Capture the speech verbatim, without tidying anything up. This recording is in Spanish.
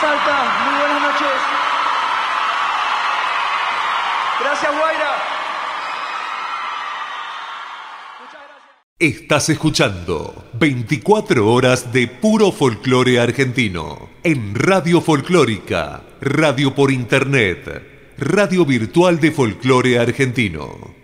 Salta, muy buenas noches. Gracias, Guaira. Muchas gracias. Estás escuchando veinticuatro horas de puro folclore argentino en Radio Folclórica, radio por internet, radio virtual de folclore argentino.